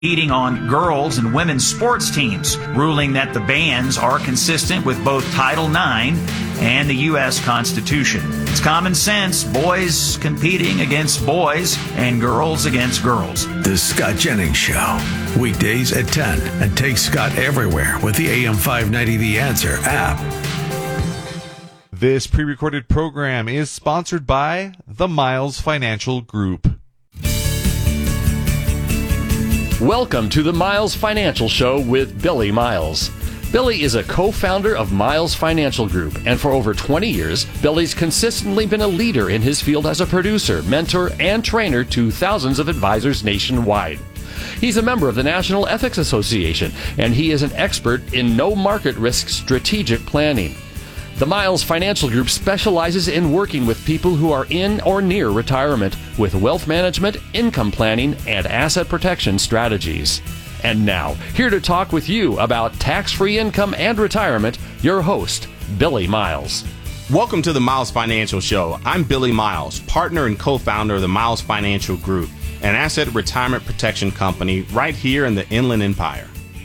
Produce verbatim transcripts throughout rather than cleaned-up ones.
Competing on girls' and women's sports teams, ruling that the bans are consistent with both Title nine and the U S Constitution. It's common sense, boys competing against boys and girls against girls. The Scott Jennings Show, weekdays at ten, and take Scott everywhere with the A M five ninety The Answer app. This pre-recorded program is sponsored by the Miles Financial Group. Welcome to the Miles Financial Show with Billy Miles. Billy is a co-founder of Miles Financial Group, and for over twenty years, Billy's consistently been a leader in his field as a producer, mentor, and trainer to thousands of advisors nationwide. He's a member of the National Ethics Association, and he is an expert in no-market risk strategic planning. The Miles Financial Group specializes in working with people who are in or near retirement with wealth management, income planning, and asset protection strategies. And now, here to talk with you about tax-free income and retirement, your host, Billy Miles. Welcome to the Miles Financial Show. I'm Billy Miles, partner and co-founder of the Miles Financial Group, an asset retirement protection company right here in the Inland Empire.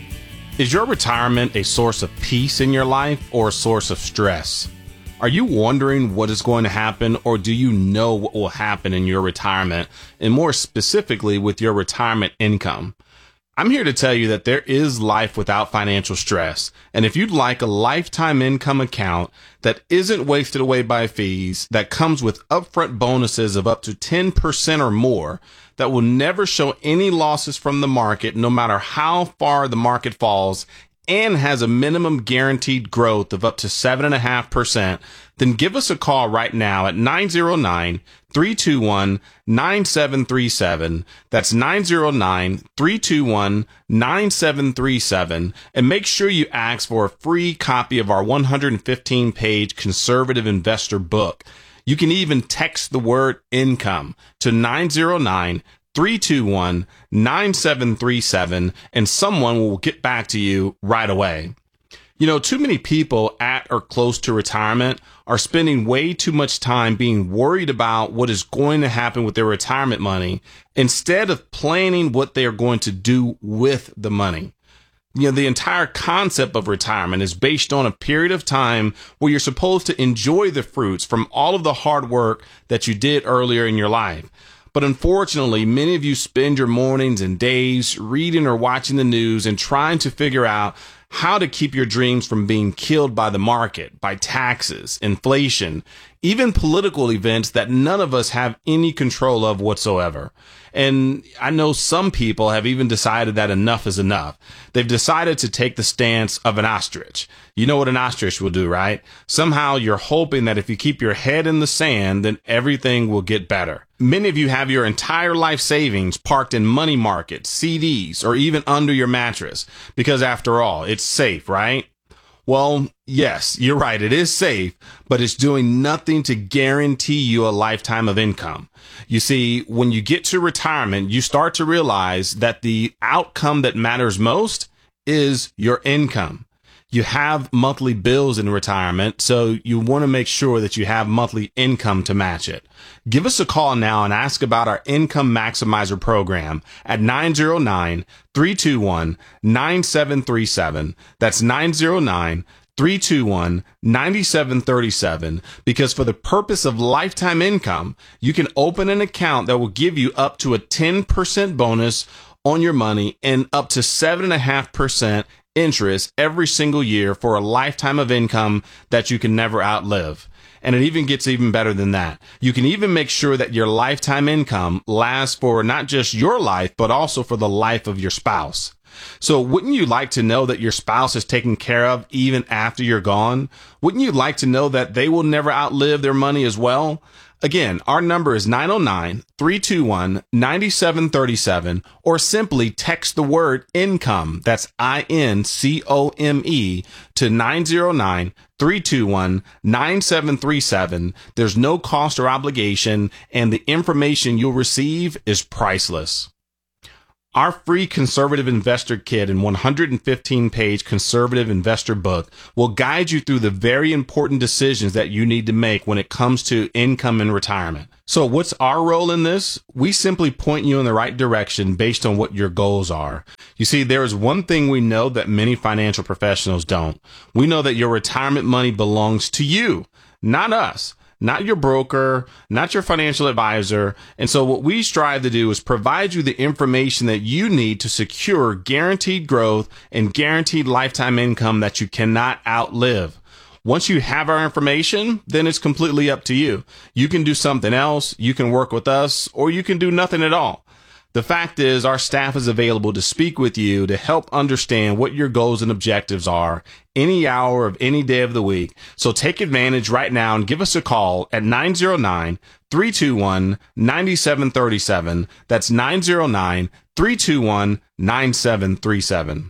Is your retirement a source of peace in your life or a source of stress? Are you wondering what is going to happen, or do you know what will happen in your retirement, and more specifically with your retirement income? I'm here to tell you that there is life without financial stress, and if you'd like a lifetime income account that isn't wasted away by fees, that comes with upfront bonuses of up to ten percent or more, that will never show any losses from the market no matter how far the market falls, and has a minimum guaranteed growth of up to seven point five percent, then give us a call right now at nine zero nine, three two one, nine seven three seven. That's nine zero nine, three two one, nine seven three seven. And make sure you ask for a free copy of our one hundred fifteen page Conservative Investor book. You can even text the word income to nine zero nine, three two one, nine seven three seven, and someone will get back to you right away. You know, too many people at or close to retirement are spending way too much time being worried about what is going to happen with their retirement money instead of planning what they are going to do with the money. You know, the entire concept of retirement is based on a period of time where you're supposed to enjoy the fruits from all of the hard work that you did earlier in your life. But unfortunately, many of you spend your mornings and days reading or watching the news and trying to figure out how to keep your dreams from being killed by the market, by taxes, inflation, even political events that none of us have any control of whatsoever. And I know some people have even decided that enough is enough. They've decided to take the stance of an ostrich. You know what an ostrich will do, right? Somehow you're hoping that if you keep your head in the sand, then everything will get better. Many of you have your entire life savings parked in money markets, C Ds, or even under your mattress, because after all, it's safe, right? Well, yes, you're right. It is safe, but it's doing nothing to guarantee you a lifetime of income. You see, when you get to retirement, you start to realize that the outcome that matters most is your income. You have monthly bills in retirement, so you want to make sure that you have monthly income to match it. Give us a call now and ask about our Income Maximizer program at nine zero nine, three two one, nine seven three seven. That's nine zero nine, three two one, nine seven three seven, because for the purpose of lifetime income, you can open an account that will give you up to a ten percent bonus on your money and up to seven point five percent interest every single year for a lifetime of income that you can never outlive. And it even gets even better than that. You can even make sure that your lifetime income lasts for not just your life, but also for the life of your spouse. So wouldn't you like to know that your spouse is taken care of even after you're gone? Wouldn't you like to know that they will never outlive their money as well? Again, our number is nine zero nine, three two one, nine seven three seven, or simply text the word income, that's I N C O M E, to nine zero nine, three two one, nine seven three seven. There's no cost or obligation, and the information you'll receive is priceless. Our free Conservative Investor Kit and one hundred fifteen page Conservative Investor book will guide you through the very important decisions that you need to make when it comes to income and retirement. So what's our role in this? We simply point you in the right direction based on what your goals are. You see, there is one thing we know that many financial professionals don't. We know that your retirement money belongs to you, not us. Not your broker, not your financial advisor. And so what we strive to do is provide you the information that you need to secure guaranteed growth and guaranteed lifetime income that you cannot outlive. Once you have our information, then it's completely up to you. You can do something else, you can work with us, or you can do nothing at all. The fact is, our staff is available to speak with you to help understand what your goals and objectives are any hour of any day of the week. So take advantage right now and give us a call at nine zero nine, three two one, nine seven three seven. That's nine zero nine, three two one, nine seven three seven.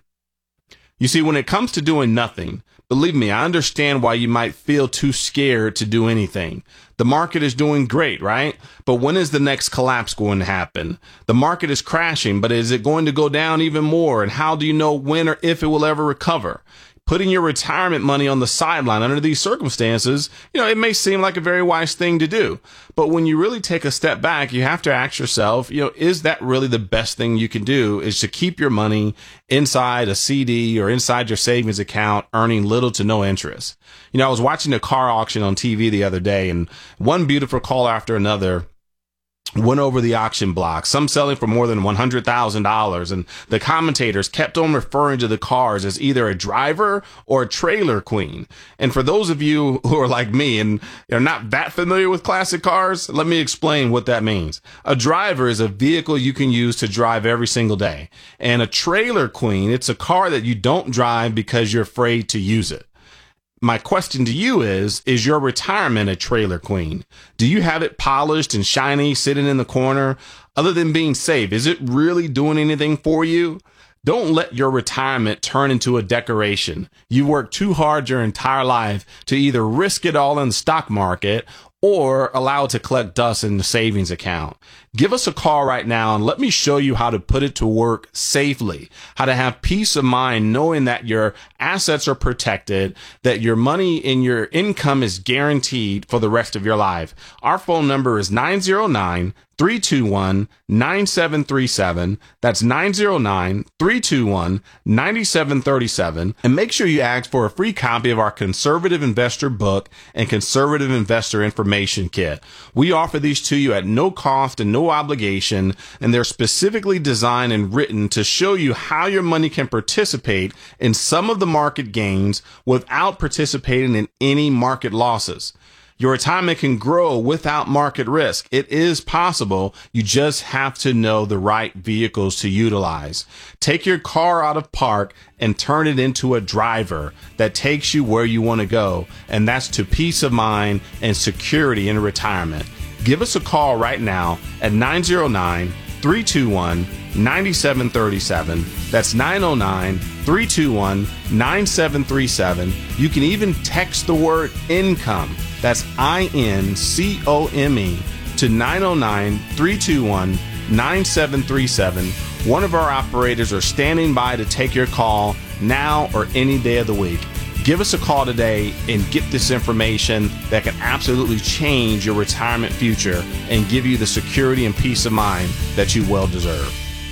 You see, when it comes to doing nothing, believe me, I understand why you might feel too scared to do anything. The market is doing great, right? But when is the next collapse going to happen? The market is crashing, but is it going to go down even more? And how do you know when or if it will ever recover? Putting your retirement money on the sideline under these circumstances, you know, it may seem like a very wise thing to do. But when you really take a step back, you have to ask yourself, you know, is that really the best thing you can do, is to keep your money inside a C D or inside your savings account earning little to no interest? You know, I was watching a car auction on T V the other day, and one beautiful car after another went over the auction block, some selling for more than one hundred thousand dollars. And the commentators kept on referring to the cars as either a driver or a trailer queen. And for those of you who are like me and are not that familiar with classic cars, let me explain what that means. A driver is a vehicle you can use to drive every single day. And a trailer queen, it's a car that you don't drive because you're afraid to use it. My question to you is, is your retirement a trailer queen? Do you have it polished and shiny sitting in the corner? Other than being safe, is it really doing anything for you? Don't let your retirement turn into a decoration. You worked too hard your entire life to either risk it all in the stock market or allow it to collect dust in the savings account. Give us a call right now and let me show you how to put it to work safely, how to have peace of mind knowing that your assets are protected, that your money and your income is guaranteed for the rest of your life. Our phone number is nine zero nine, three two one, nine seven three seven. That's nine zero nine, three two one, nine seven three seven. And make sure you ask for a free copy of our Conservative Investor book and Conservative Investor Information Kit. We offer these to you at no cost and no obligation, and they're specifically designed and written to show you how your money can participate in some of the market gains without participating in any market losses. Your retirement can grow without market risk. It is possible. You just have to know the right vehicles to utilize. Take your car out of park and turn it into a driver that takes you where you want to go. And that's to peace of mind and security in retirement. Give us a call right now at nine zero nine, three two one, nine seven three seven. That's nine zero nine, three two one, nine seven three seven. You can even text the word income. That's I N C O M E to nine zero nine, three two one, nine seven three seven. One of our operators are standing by to take your call now or any day of the week. Give us a call today and get this information that can absolutely change your retirement future and give you the security and peace of mind that you well deserve.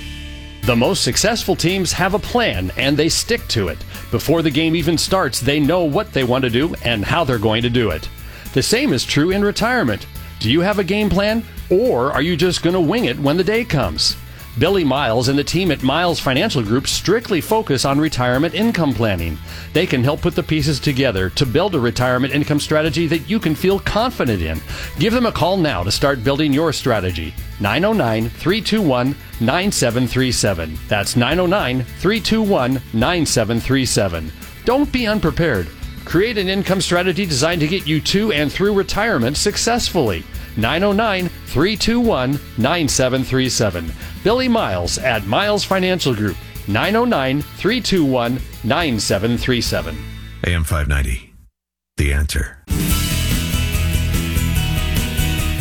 The most successful teams have a plan and they stick to it. Before the game even starts, they know what they want to do and how they're going to do it. The same is true in retirement. Do you have a game plan, or are you just going to wing it when the day comes? Billy Miles and the team at Miles Financial Group strictly focus on retirement income planning. They can help put the pieces together to build a retirement income strategy that you can feel confident in. Give them a call now to start building your strategy. nine zero nine, three two one, nine seven three seven. That's nine zero nine, three two one, nine seven three seven. Don't be unprepared. Create an income strategy designed to get you to and through retirement successfully. nine zero nine, three two one, nine seven three seven. Billy Miles at Miles Financial Group. nine zero nine, three two one, nine seven three seven. A M five ninety, The Answer.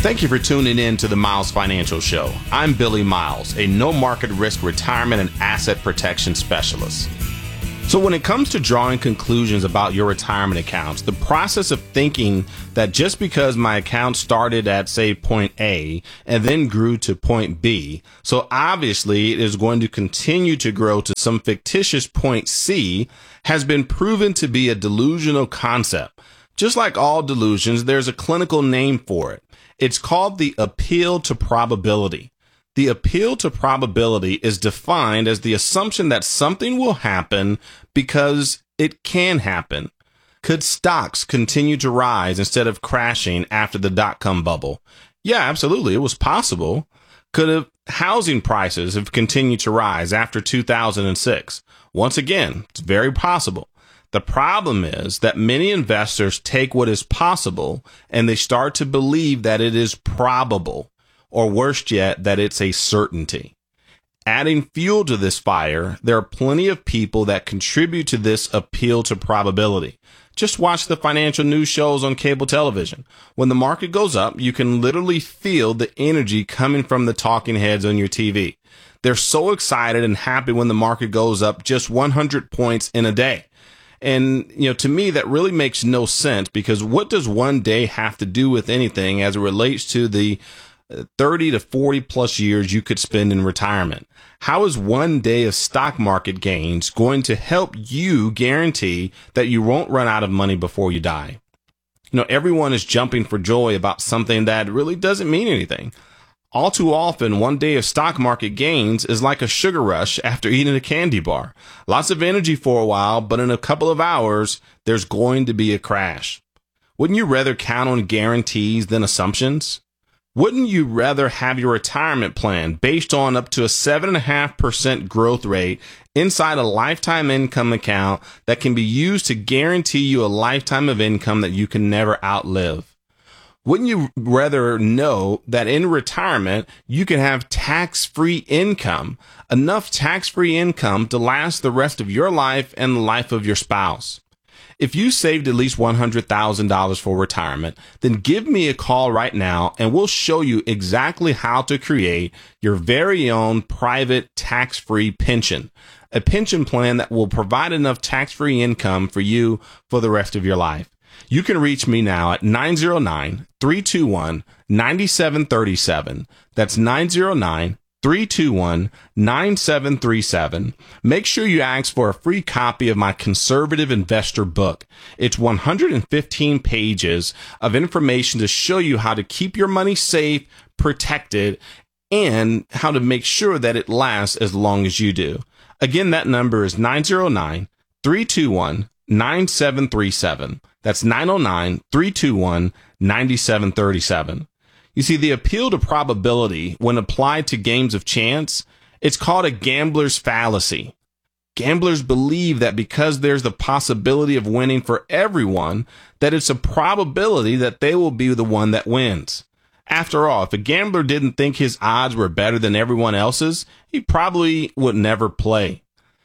Thank you for tuning in to the Miles Financial Show. I'm Billy Miles, a no market risk retirement and asset protection specialist. So when it comes to drawing conclusions about your retirement accounts, the process of thinking that just because my account started at, say, point A and then grew to point B, so obviously it is going to continue to grow to some fictitious point C, has been proven to be a delusional concept. Just like all delusions, there's a clinical name for it. It's called the appeal to probability. The appeal to probability is defined as the assumption that something will happen because it can happen. Could stocks continue to rise instead of crashing after the dot-com bubble? Yeah, absolutely. It was possible. Could housing prices have continued to rise after two thousand six? Once again, it's very possible. The problem is that many investors take what is possible and they start to believe that it is probable. Or worse yet, that it's a certainty. Adding fuel to this fire, there are plenty of people that contribute to this appeal to probability. Just watch the financial news shows on cable television. When the market goes up, you can literally feel the energy coming from the talking heads on your T V. They're so excited and happy when the market goes up just one hundred points in a day. And, you know, to me, that really makes no sense, because what does one day have to do with anything as it relates to the thirty to forty plus years you could spend in retirement? How is one day of stock market gains going to help you guarantee that you won't run out of money before you die? You know, everyone is jumping for joy about something that really doesn't mean anything. All too often, one day of stock market gains is like a sugar rush after eating a candy bar. Lots of energy for a while, but in a couple of hours, there's going to be a crash. Wouldn't you rather count on guarantees than assumptions? Wouldn't you rather have your retirement plan based on up to a seven point five percent growth rate inside a lifetime income account that can be used to guarantee you a lifetime of income that you can never outlive? Wouldn't you rather know that in retirement, you can have tax-free income, enough tax-free income to last the rest of your life and the life of your spouse? If you saved at least one hundred thousand dollars for retirement, then give me a call right now and we'll show you exactly how to create your very own private tax-free pension, a pension plan that will provide enough tax-free income for you for the rest of your life. You can reach me now at nine zero nine, three two one, nine seven three seven. That's nine zero nine, three two one, nine seven three seven. Make sure you ask for a free copy of my Conservative Investor book. It's one hundred fifteen pages of information to show you how to keep your money safe, protected, and how to make sure that it lasts as long as you do. Again, that number is nine zero nine, three two one, nine seven three seven. That's nine zero nine, three two one, nine seven three seven. You see, the appeal to probability, when applied to games of chance, it's called a gambler's fallacy. Gamblers believe that because there's the possibility of winning for everyone, that it's a probability that they will be the one that wins. After all, if a gambler didn't think his odds were better than everyone else's, he probably would never play.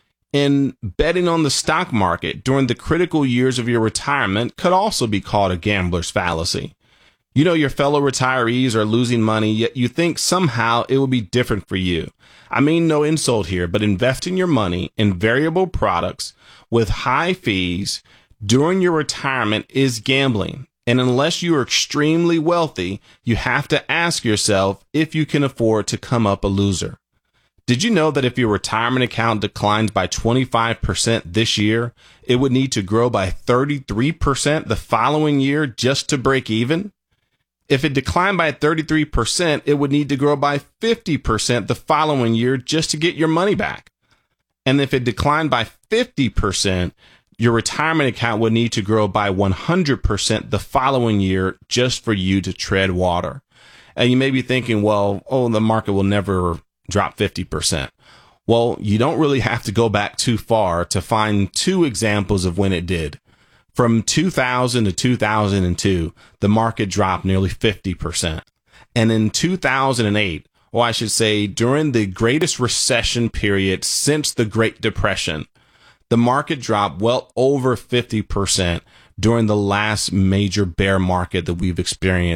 And betting on the stock market during the critical years of your retirement could also be called a gambler's fallacy. You know your fellow retirees are losing money, yet you think somehow it will be different for you. I mean, no insult here, but investing your money in variable products with high fees during your retirement is gambling. And unless you are extremely wealthy, you have to ask yourself if you can afford to come up a loser. Did you know that if your retirement account declines by twenty-five percent this year, it would need to grow by thirty-three percent the following year just to break even? If it declined by thirty-three percent, it would need to grow by fifty percent the following year just to get your money back. And if it declined by fifty percent, your retirement account would need to grow by one hundred percent the following year just for you to tread water. And you may be thinking, well, oh, the market will never drop fifty percent. Well, you don't really have to go back too far to find two examples of when it did. From two thousand to two thousand two, the market dropped nearly fifty percent. And in two thousand eight, or I should say during the greatest recession period since the Great Depression, the market dropped well over fifty percent during the last major bear market that we've experienced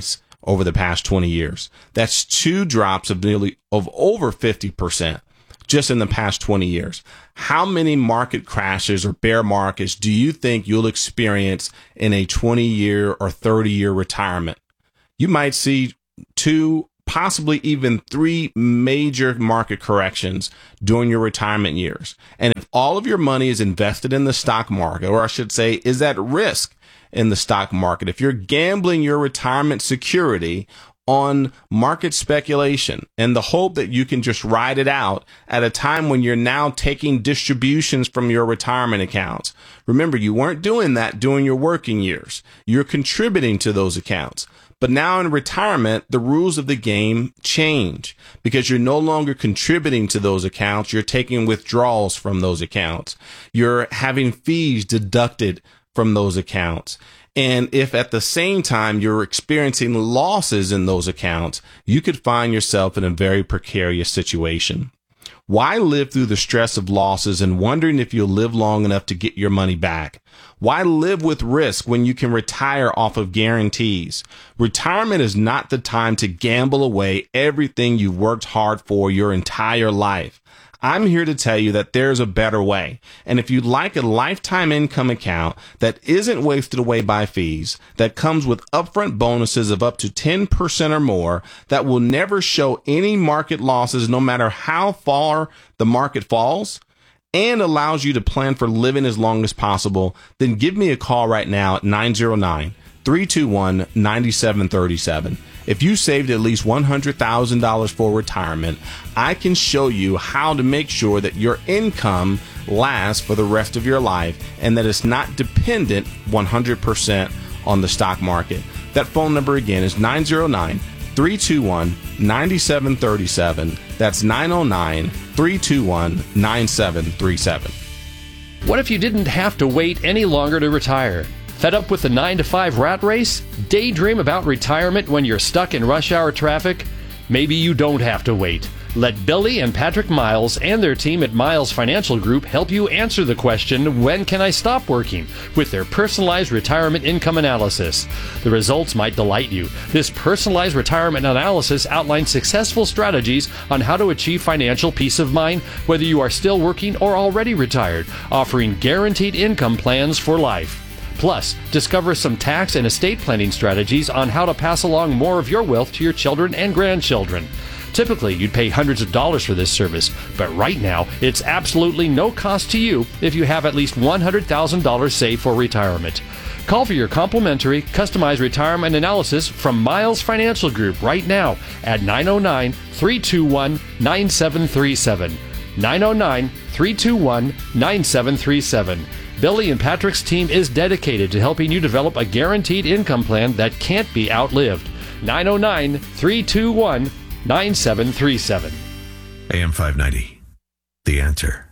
over the past twenty years. That's two drops of nearly of over fifty percent just in the past twenty years. How many market crashes or bear markets do you think you'll experience in a twenty year or thirty year retirement? You might see two, possibly even three major market corrections during your retirement years. And if all of your money is invested in the stock market, or I should say is at risk in the stock market, if you're gambling your retirement security on market speculation and the hope that you can just ride it out at a time when you're now taking distributions from your retirement accounts. Remember, you weren't doing that during your working years. You're contributing to those accounts. But now in retirement, the rules of the game change because you're no longer contributing to those accounts. You're taking withdrawals from those accounts. You're having fees deducted from those accounts. And if at the same time you're experiencing losses in those accounts, you could find yourself in a very precarious situation. Why live through the stress of losses and wondering if you'll live long enough to get your money back? Why live with risk when you can retire off of guarantees? Retirement is not the time to gamble away everything you've worked hard for your entire life. I'm here to tell you that there's a better way. And if you'd like a lifetime income account that isn't wasted away by fees, that comes with upfront bonuses of up to ten percent or more, that will never show any market losses no matter how far the market falls, and allows you to plan for living as long as possible, then give me a call right now at nine zero nine, three two one, nine seven three seven. If you saved at least one hundred thousand dollars for retirement, I can show you how to make sure that your income lasts for the rest of your life and that it's not dependent one hundred percent on the stock market. That phone number again is nine zero nine, three two one, nine seven three seven. That's nine zero nine, three two one, nine seven three seven. What if you didn't have to wait any longer to retire? Fed up with the nine to five rat race? Daydream about retirement when you're stuck in rush hour traffic? Maybe you don't have to wait. Let Billy and Patrick Miles and their team at Miles Financial Group help you answer the question, when can I stop working? With their personalized retirement income analysis. The results might delight you. This personalized retirement analysis outlines successful strategies on how to achieve financial peace of mind, whether you are still working or already retired, offering guaranteed income plans for life. Plus, discover some tax and estate planning strategies on how to pass along more of your wealth to your children and grandchildren. Typically, you'd pay hundreds of dollars for this service, but right now, it's absolutely no cost to you if you have at least one hundred thousand dollars saved for retirement. Call for your complimentary, customized retirement analysis from Miles Financial Group right now at nine zero nine, three two one, nine seven three seven. nine zero nine, three two one, nine seven three seven. Billy and Patrick's team is dedicated to helping you develop a guaranteed income plan that can't be outlived. nine zero nine, three two one, nine seven three seven. A M five ninety, The Answer.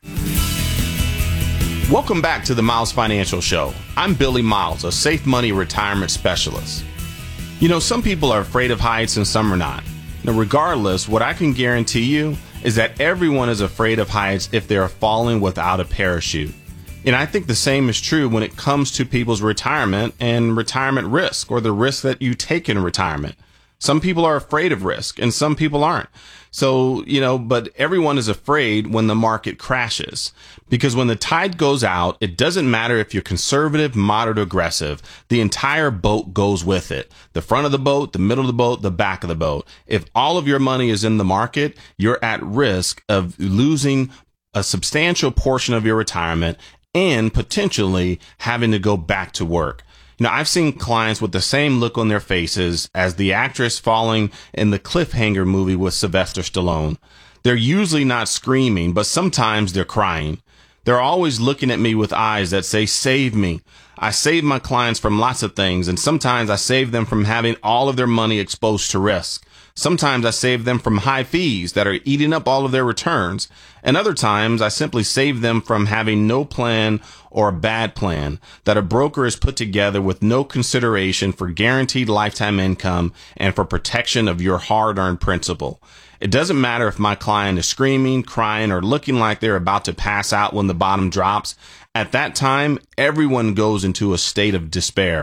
Welcome back to the Miles Financial Show. I'm Billy Miles, a safe money retirement specialist. You know, some people are afraid of heights and some are not. Now, regardless, what I can guarantee you is that everyone is afraid of heights if they are falling without a parachute. And I think the same is true when it comes to people's retirement and retirement risk, or the risk that you take in retirement. Some people are afraid of risk and some people aren't. So, you know, but everyone is afraid when the market crashes, because when the tide goes out, it doesn't matter if you're conservative, moderate, or aggressive. The entire boat goes with it. The front of the boat, the middle of the boat, the back of the boat. If all of your money is in the market, you're at risk of losing a substantial portion of your retirement and potentially having to go back to work. You know, I've seen clients with the same look on their faces as the actress falling in the Cliffhanger movie with Sylvester Stallone. They're usually not screaming, but sometimes they're crying. They're always looking at me with eyes that say, save me. I save my clients from lots of things, and sometimes I save them from having all of their money exposed to risk. Sometimes I save them from high fees that are eating up all of their returns. And other times I simply save them from having no plan or a bad plan that a broker has put together with no consideration for guaranteed lifetime income and for protection of your hard-earned principal. It doesn't matter if my client is screaming, crying, or looking like they're about to pass out when the bottom drops. At that time, everyone goes into a state of despair.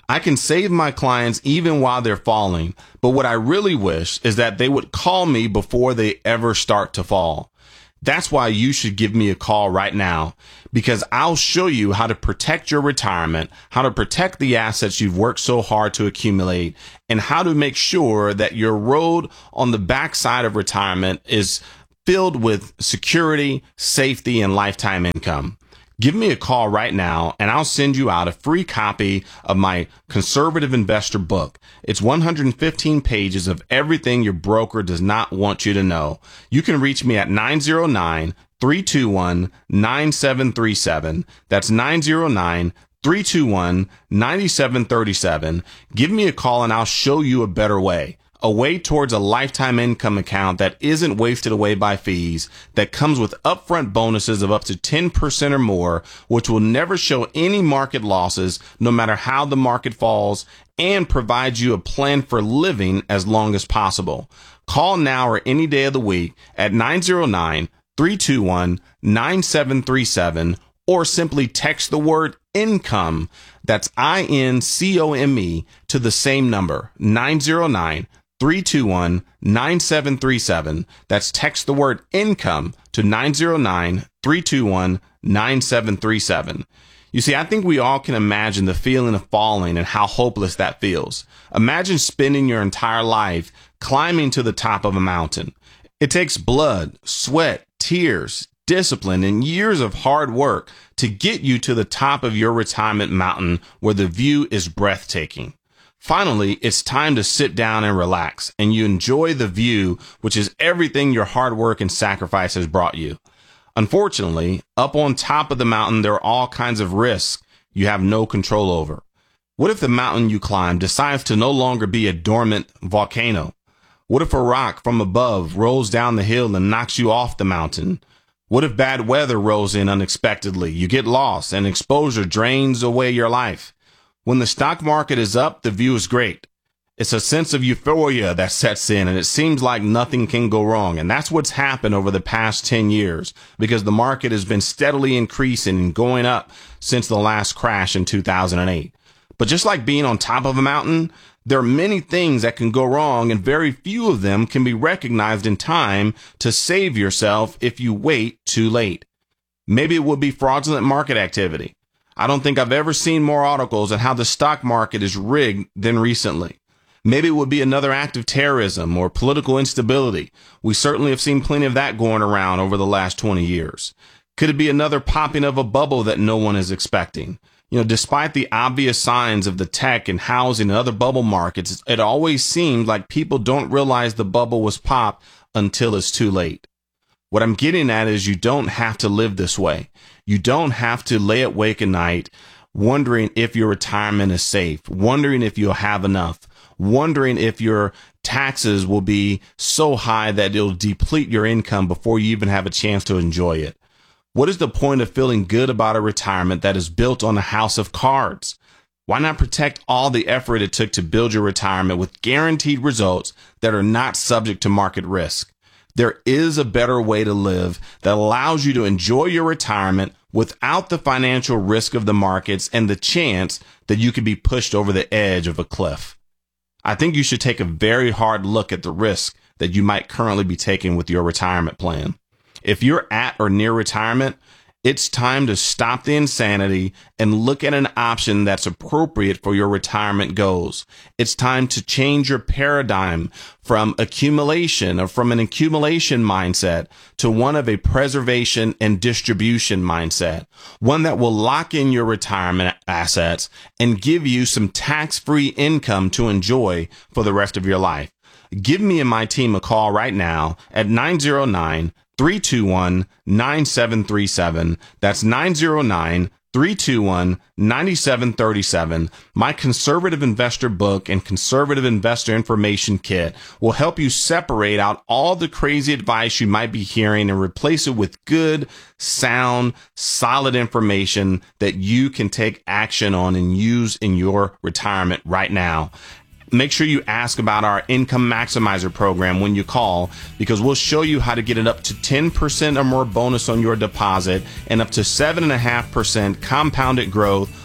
I can save my clients even while they're falling, but what I really wish is that they would call me before they ever start to fall. That's why you should give me a call right now, because I'll show you how to protect your retirement, how to protect the assets you've worked so hard to accumulate, and how to make sure that your road on the backside of retirement is filled with security, safety, and lifetime income. Give me a call right now, and I'll send you out a free copy of my Conservative Investor book. It's one hundred fifteen pages of everything your broker does not want you to know. You can reach me at nine zero nine, three two one, nine seven three seven. That's nine zero nine, three two one, nine seven three seven. Give me a call, and I'll show you a better way. A way towards a lifetime income account that isn't wasted away by fees, that comes with upfront bonuses of up to ten percent or more, which will never show any market losses no matter how the market falls, and provides you a plan for living as long as possible. Call now or any day of the week at nine zero nine, three two one, nine seven three seven, or simply text the word income, that's I N C O M E, to the same number, nine zero nine, three two one, nine seven three seven. That's text the word income to nine zero nine, three two one, nine seven three seven. You see, I think we all can imagine the feeling of falling and how hopeless that feels. Imagine spending your entire life climbing to the top of a mountain. It takes blood, sweat, tears, discipline, and years of hard work to get you to the top of your retirement mountain where the view is breathtaking. Finally, it's time to sit down and relax, and you enjoy the view, which is everything your hard work and sacrifice has brought you. Unfortunately, up on top of the mountain, there are all kinds of risks you have no control over. What if the mountain you climb decides to no longer be a dormant volcano? What if a rock from above rolls down the hill and knocks you off the mountain? What if bad weather rolls in unexpectedly? You get lost and exposure drains away your life. When the stock market is up, the view is great. It's a sense of euphoria that sets in, and it seems like nothing can go wrong. And that's what's happened over the past ten years, because the market has been steadily increasing and going up since the last crash in two thousand eight. But just like being on top of a mountain, there are many things that can go wrong, and very few of them can be recognized in time to save yourself if you wait too late. Maybe it would be fraudulent market activity. I don't think I've ever seen more articles on how the stock market is rigged than recently. Maybe it would be another act of terrorism or political instability. We certainly have seen plenty of that going around over the last twenty years. Could it be another popping of a bubble that no one is expecting? You know, despite the obvious signs of the tech and housing and other bubble markets, it always seems like people don't realize the bubble was popped until it's too late. What I'm getting at is you don't have to live this way. You don't have to lay awake at night wondering if your retirement is safe, wondering if you'll have enough, wondering if your taxes will be so high that it'll deplete your income before you even have a chance to enjoy it. What is the point of feeling good about a retirement that is built on a house of cards? Why not protect all the effort it took to build your retirement with guaranteed results that are not subject to market risk? There is a better way to live that allows you to enjoy your retirement without the financial risk of the markets and the chance that you could be pushed over the edge of a cliff. I think you should take a very hard look at the risk that you might currently be taking with your retirement plan. If you're at or near retirement, it's time to stop the insanity and look at an option that's appropriate for your retirement goals. It's time to change your paradigm from accumulation or from an accumulation mindset to one of a preservation and distribution mindset, one that will lock in your retirement assets and give you some tax-free income to enjoy for the rest of your life. Give me and my team a call right now at nine zero nine, three two one, nine seven three seven. That's nine zero nine, three two one, nine seven three seven. My Conservative Investor book and Conservative Investor Information Kit will help you separate out all the crazy advice you might be hearing and replace it with good, sound, solid information that you can take action on and use in your retirement right now. Make sure you ask about our Income Maximizer program when you call, because we'll show you how to get it up to ten percent or more bonus on your deposit and up to seven point five percent compounded growth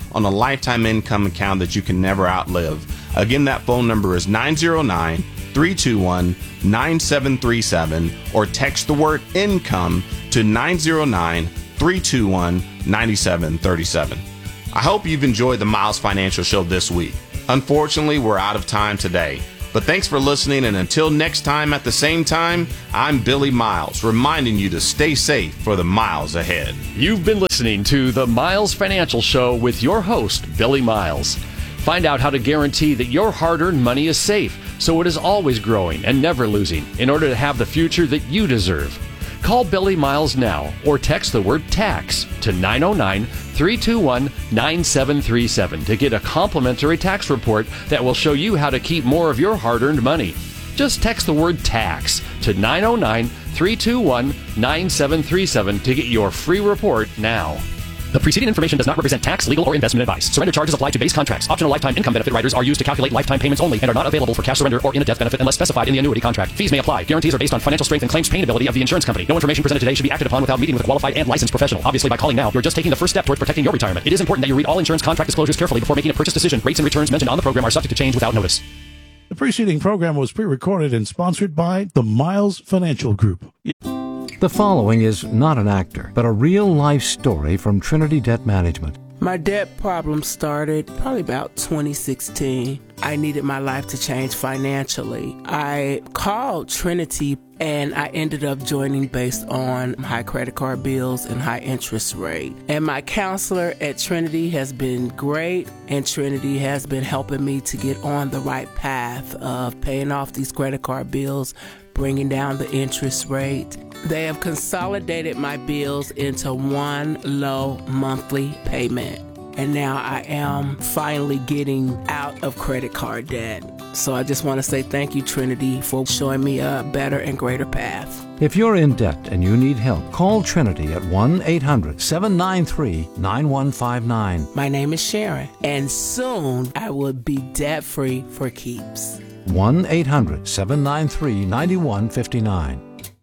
on a lifetime income account that you can never outlive. Again, that phone number is nine zero nine, three two one, nine seven three seven or text the word income to nine zero nine, three two one, nine seven three seven. I hope you've enjoyed the Miles Financial Show this week. Unfortunately, we're out of time today. But thanks for listening, and until next time at the same time, I'm Billy Miles, reminding you to stay safe for the miles ahead. You've been listening to the Miles Financial Show with your host, Billy Miles. Find out how to guarantee that your hard-earned money is safe, so it is always growing and never losing, in order to have the future that you deserve. Call Billy Miles now or text the word TAX to nine oh nine, three two one, nine seven three seven to get a complimentary tax report that will show you how to keep more of your hard-earned money. Just text the word TAX to nine oh nine, three two one, nine seven three seven to get your free report now. The preceding information does not represent tax, legal, or investment advice. Surrender charges apply to base contracts. Optional lifetime income benefit riders are used to calculate lifetime payments only and are not available for cash surrender or in a death benefit unless specified in the annuity contract. Fees may apply. Guarantees are based on financial strength and claims paying ability of the insurance company. No information presented today should be acted upon without meeting with a qualified and licensed professional. Obviously, by calling now, you're just taking the first step towards protecting your retirement. It is important that you read all insurance contract disclosures carefully before making a purchase decision. Rates and returns mentioned on the program are subject to change without notice. The preceding program was pre-recorded and sponsored by the Miles Financial Group. The following is not an actor, but a real-life story from Trinity Debt Management. My debt problem started probably about twenty sixteen. I needed my life to change financially. I called Trinity and I ended up joining based on high credit card bills and high interest rate. And my counselor at Trinity has been great, and Trinity has been helping me to get on the right path of paying off these credit card bills, bringing down the interest rate. They have consolidated my bills into one low monthly payment. And now I am finally getting out of credit card debt. So I just want to say thank you, Trinity, for showing me a better and greater path. If you're in debt and you need help, call Trinity at one eight hundred, seven nine three, nine one five nine. My name is Sharon, and soon I will be debt-free for keeps. one eight hundred, seven nine three, nine one five nine.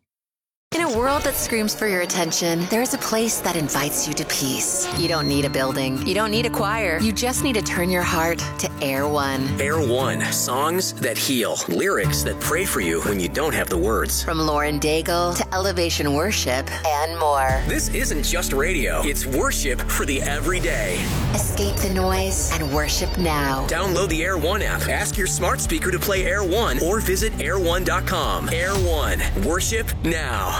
In a world that screams for your attention, there's a place that invites you to peace. You don't need a building. You don't need a choir. You just need to turn your heart to Air One. Air One. Songs that heal. Lyrics that pray for you when you don't have the words. From Lauren Daigle to Elevation Worship and more. This isn't just radio. It's worship for the everyday. Escape the noise and worship now. Download the Air One app. Ask your smart speaker to play Air One or visit air one dot com. Air One. Worship now.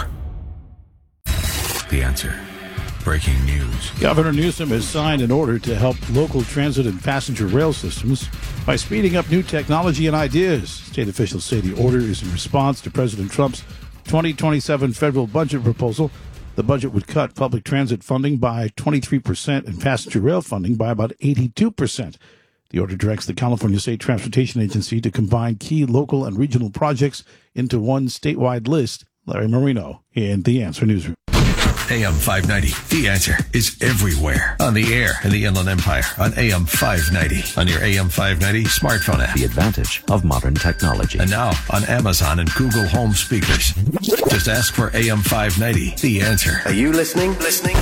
The Answer. Breaking news. Governor Newsom has signed an order to help local transit and passenger rail systems by speeding up new technology and ideas. State officials say the order is in response to President Trump's twenty twenty-seven federal budget proposal. The budget would cut public transit funding by twenty-three percent and passenger rail funding by about eighty-two percent. The order directs the California State Transportation Agency to combine key local and regional projects into one statewide list. Larry Marino in The Answer Newsroom. A M five ninety, The Answer, is everywhere. On the air in the Inland Empire, on A M five ninety, on your A M five ninety smartphone app. The advantage of modern technology. And now on Amazon and Google Home speakers. Just ask for A M five ninety, The Answer. Are you listening? Listening?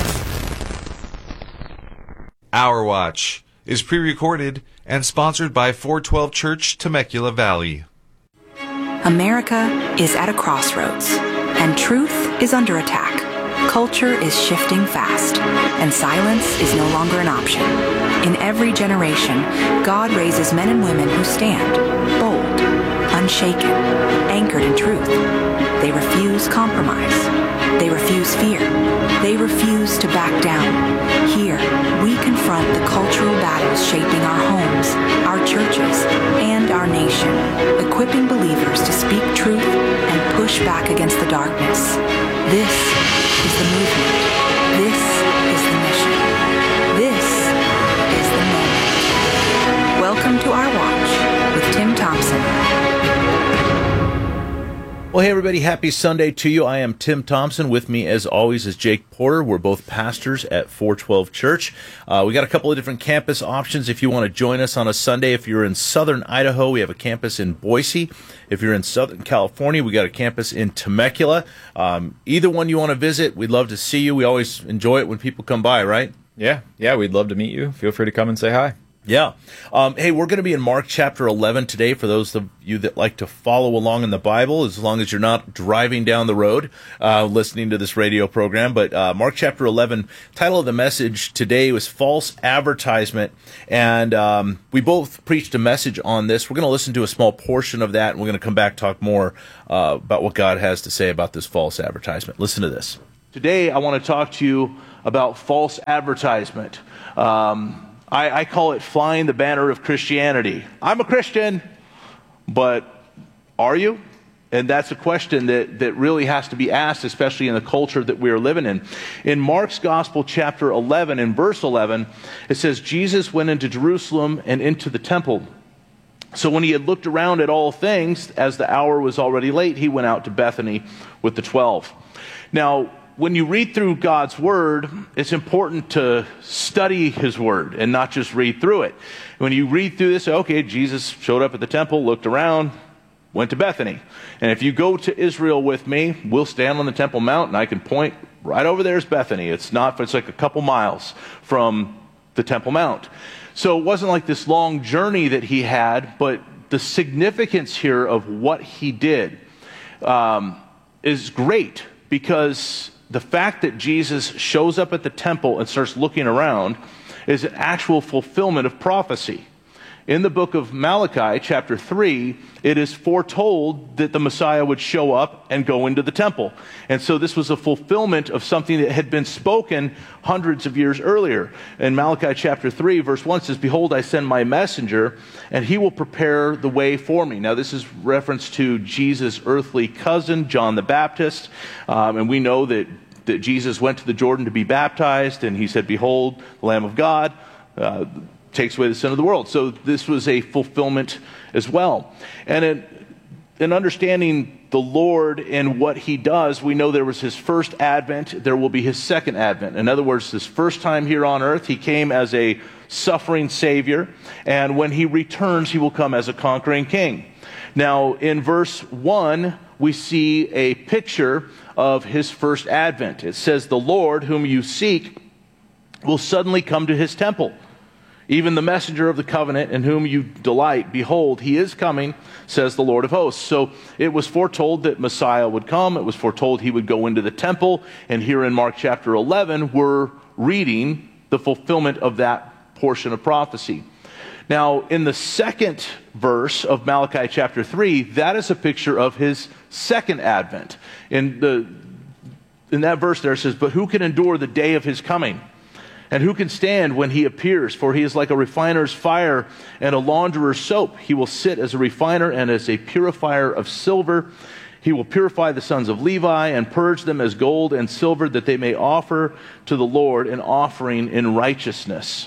Our Watch is pre-recorded and sponsored by four twelve Church, Temecula Valley. America is at a crossroads, and truth is under attack. Culture is shifting fast, and silence is no longer an option. In every generation, God raises men and women who stand, bold, unshaken, anchored in truth. They refuse compromise. They refuse fear. They refuse to back down. Here, we confront the cultural battles shaping our homes, our churches, and our nation, equipping believers to speak truth and push back against the darkness. This is the movement. This is the mission. This is the moment. Welcome to Our Watch with Tim Thompson. Well, hey, everybody. Happy Sunday to you. I am Tim Thompson. With me, as always, is Jake Porter. We're both pastors at four twelve Church. Uh, we got a couple of different campus options if you want to join us on a Sunday. If you're in southern Idaho, we have a campus in Boise. If you're in Southern California, we got a campus in Temecula. Um, either one you want to visit, we'd love to see you. We always enjoy it when people come by, right? Yeah, yeah, we'd love to meet you. Feel free to come and say hi. Yeah. Um, hey, we're going to be in Mark chapter eleven today for those of you that like to follow along in the Bible, as long as you're not driving down the road uh, listening to this radio program. But uh, Mark chapter eleven, title of the message today was False Advertisement. And um, we both preached a message on this. We're going to listen to a small portion of that, and we're going to come back talk more uh, about what God has to say about this false advertisement. Listen to this. Today, I want to talk to you about false advertisement. Um I, I call it flying the banner of Christianity. I'm a Christian, but are you? And that's a question that, that really has to be asked, especially in the culture that we are living in. In Mark's Gospel, chapter eleven, in verse eleven, it says, Jesus went into Jerusalem and into the temple. So when he had looked around at all things, as the hour was already late, he went out to Bethany with the twelve. Now, when you read through God's Word, it's important to study His Word and not just read through it. When you read through this, okay, Jesus showed up at the temple, looked around, went to Bethany. And if you go to Israel with me, we'll stand on the Temple Mount, and I can point right over there is Bethany. It's not, it's like a couple miles from the Temple Mount. So it wasn't like this long journey that he had, but the significance here of what he did um, is great, because the fact that Jesus shows up at the temple and starts looking around is an actual fulfillment of prophecy. In the book of Malachi, chapter three, it is foretold that the Messiah would show up and go into the temple. And so this was a fulfillment of something that had been spoken hundreds of years earlier. In Malachi chapter three, verse one says, "Behold, I send my messenger, and he will prepare the way for me." Now this is reference to Jesus' earthly cousin, John the Baptist. Um, and we know that, that Jesus went to the Jordan to be baptized, and he said, "Behold, the Lamb of God, uh, takes away the sin of the world." So this was a fulfillment as well. And in, in understanding the Lord and what he does, we know there was his first advent, there will be his second advent. In other words, his first time here on earth, he came as a suffering Savior, and when he returns, he will come as a conquering King. Now, in verse one, we see a picture of his first advent. It says, "The Lord whom you seek will suddenly come to his temple. Even the messenger of the covenant in whom you delight, behold, he is coming, says the Lord of hosts." So it was foretold that Messiah would come. It was foretold he would go into the temple. And here in Mark chapter eleven, we're reading the fulfillment of that portion of prophecy. Now, in the second verse of Malachi chapter three, that is a picture of his second advent. In, the, in that verse there it says, "But who can endure the day of his coming? And who can stand when he appears? For he is like a refiner's fire and a launderer's soap. He will sit as a refiner and as a purifier of silver. He will purify the sons of Levi and purge them as gold and silver, that they may offer to the Lord an offering in righteousness."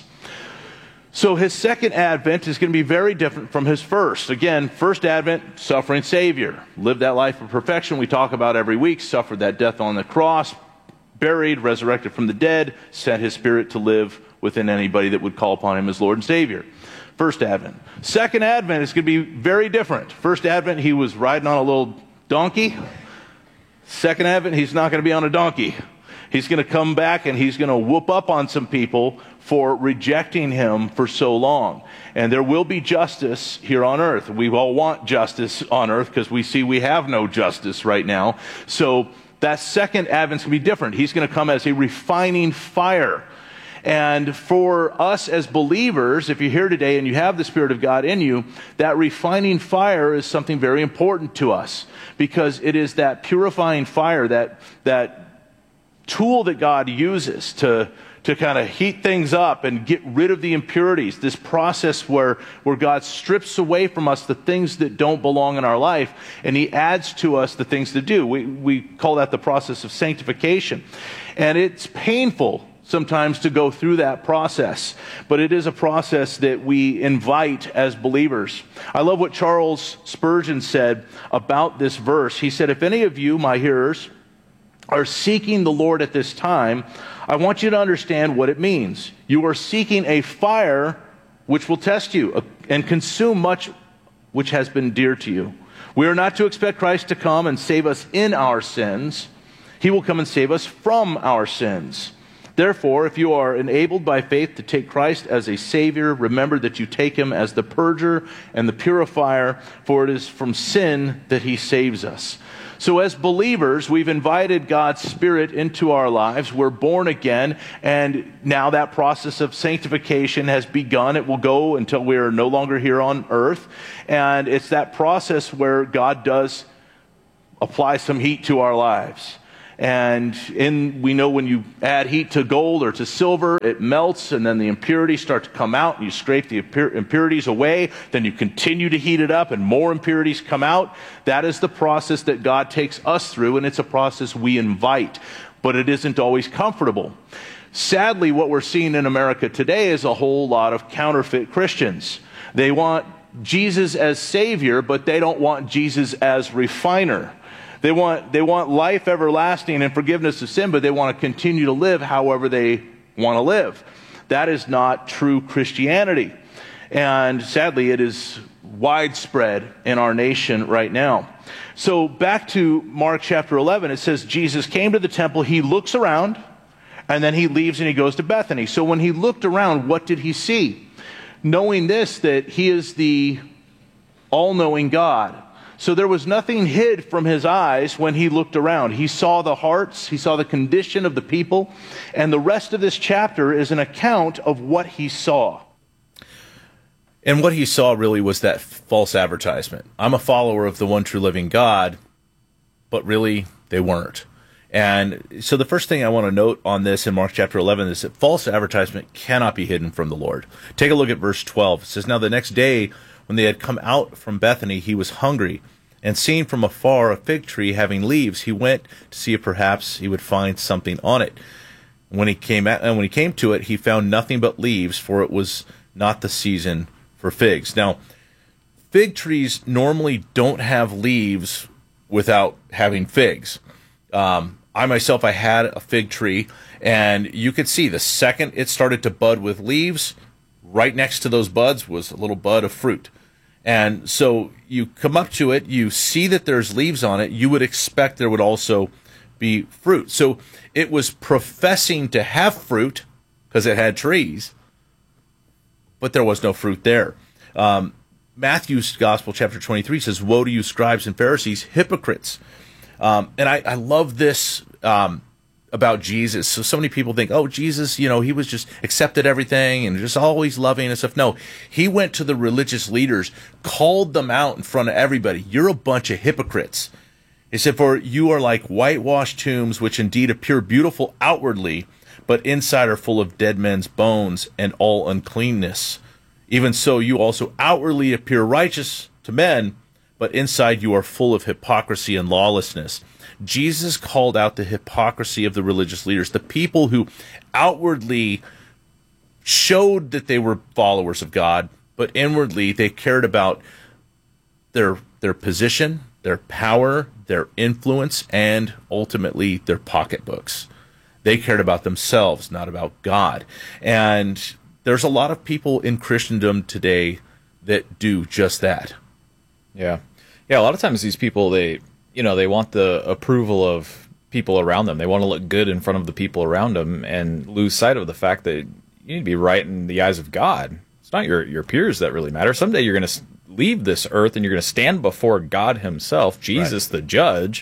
So his second advent is going to be very different from his first. Again, first advent, suffering Savior. Lived that life of perfection we talk about every week. Suffered that death on the cross. Buried, resurrected from the dead, sent his Spirit to live within anybody that would call upon him as Lord and Savior. First Advent. Second Advent is going to be very different. First Advent, he was riding on a little donkey. Second Advent, he's not going to be on a donkey. He's going to come back and he's going to whoop up on some people for rejecting him for so long. And there will be justice here on earth. We all want justice on earth because we see we have no justice right now. So that second advent's going to be different. He's going to come as a refining fire. And for us as believers, if you're here today and you have the Spirit of God in you, that refining fire is something very important to us, because it is that purifying fire, that that tool that God uses to to kind of heat things up and get rid of the impurities, this process where, where God strips away from us the things that don't belong in our life, and he adds to us the things to do. We, we call that the process of sanctification. And it's painful sometimes to go through that process, but it is a process that we invite as believers. I love what Charles Spurgeon said about this verse. He said, "If any of you, my hearers, are seeking the Lord at this time, I want you to understand what it means. You are seeking a fire which will test you and consume much which has been dear to you. We are not to expect Christ to come and save us in our sins. He will come and save us from our sins. Therefore, if you are enabled by faith to take Christ as a Savior, remember that you take him as the purger and the purifier, for it is from sin that he saves us. So as believers, we've invited God's Spirit into our lives. We're born again, and now that process of sanctification has begun. It will go until we are no longer here on earth. And it's that process where God does apply some heat to our lives. And in, we know when you add heat to gold or to silver, it melts, and then the impurities start to come out, and you scrape the impurities away. Then you continue to heat it up, and more impurities come out. That is the process that God takes us through, and it's a process we invite. But it isn't always comfortable. Sadly, what we're seeing in America today is a whole lot of counterfeit Christians. They want Jesus as Savior, but they don't want Jesus as refiner. They want, they want life everlasting and forgiveness of sin, but they want to continue to live however they want to live. That is not true Christianity. And sadly, it is widespread in our nation right now. So back to Mark chapter eleven, it says Jesus came to the temple, he looks around, and then he leaves and he goes to Bethany. So when he looked around, what did he see? Knowing this, that he is the all-knowing God. So there was nothing hid from his eyes when he looked around. He saw the hearts, he saw the condition of the people, and the rest of this chapter is an account of what he saw. And what he saw really was that false advertisement. I'm a follower of the one true living God, but really they weren't. And so the first thing I want to note on this in Mark chapter eleven is that false advertisement cannot be hidden from the Lord. Take a look at verse twelve. It says, "Now the next day, when they had come out from Bethany, he was hungry, and seeing from afar a fig tree having leaves, he went to see if perhaps he would find something on it. When he came at, and when he came to it, he found nothing but leaves, for it was not the season for figs." Now, fig trees normally don't have leaves without having figs. Um, I myself, I had a fig tree, and you could see the second it started to bud with leaves, right next to those buds was a little bud of fruit. And so you come up to it, you see that there's leaves on it, you would expect there would also be fruit. So it was professing to have fruit because it had trees, but there was no fruit there. Um, Matthew's Gospel, chapter twenty-three, says, "Woe to you, scribes and Pharisees, hypocrites." Um, and I, I love this um, about Jesus. So, so many people think, oh, Jesus, you know, he was just accepted everything and just always loving and stuff. No, he went to the religious leaders, called them out in front of everybody. You're a bunch of hypocrites. He said, "For you are like whitewashed tombs, which indeed appear beautiful outwardly, but inside are full of dead men's bones and all uncleanness. Even so, you also outwardly appear righteous to men, but inside you are full of hypocrisy and lawlessness." Jesus called out the hypocrisy of the religious leaders, the people who outwardly showed that they were followers of God, but inwardly they cared about their their position, their power, their influence, and ultimately their pocketbooks. They cared about themselves, not about God. And there's a lot of people in Christendom today that do just that. Yeah. Yeah, a lot of times these people, they, you know, they want the approval of people around them. They want to look good in front of the people around them and lose sight of the fact that you need to be right in the eyes of God. It's not your, your peers that really matter. Someday you're going to leave this earth and you're going to stand before God himself, Jesus, right, the judge,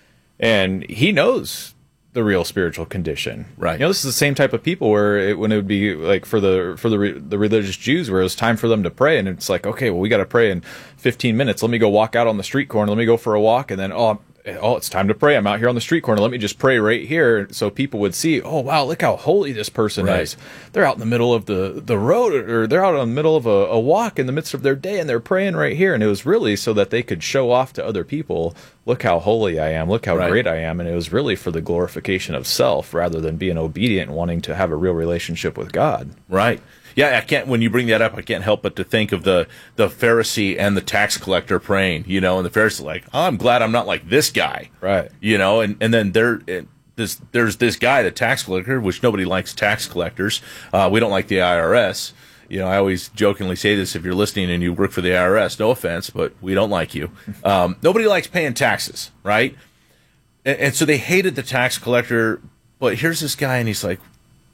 and he knows the real spiritual condition. Right. You know, this is the same type of people where it, when it would be like for the for the re, the religious Jews, where it was time for them to pray, and it's like, okay, well, we got to pray in fifteen minutes. Let me go walk out on the street corner. Let me go for a walk, and then oh, oh, it's time to pray. I'm out here on the street corner. Let me just pray right here, so people would see, oh wow, look how holy this person right. is. They're out in the middle of the the road, or they're out in the middle of a, a walk in the midst of their day, and they're praying right here. And it was really so that they could show off to other people, look how holy I am, look how right. great I am. And it was really for the glorification of self rather than being obedient and wanting to have a real relationship with God. Right. Yeah, I can't. When you bring that up, I can't help but to think of the the Pharisee and the tax collector praying. You know, and the Pharisee like, oh, I'm glad I'm not like this guy. Right. You know, and and then there this there's this guy, the tax collector, which nobody likes tax collectors. Uh, we don't like the I R S. You know, I always jokingly say this: if you're listening and you work for the I R S, no offense, but we don't like you. Um, nobody likes paying taxes, right? And, and so they hated the tax collector. But here's this guy, and he's like,